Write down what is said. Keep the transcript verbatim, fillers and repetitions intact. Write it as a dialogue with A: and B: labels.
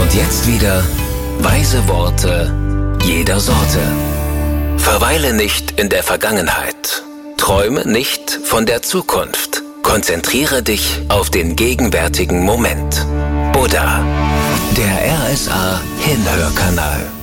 A: Und jetzt wieder weise Worte jeder Sorte. Verweile nicht in der Vergangenheit. Träume nicht von der Zukunft. Konzentriere dich auf den gegenwärtigen Moment. Buddha, der R S A Hinhörkanal.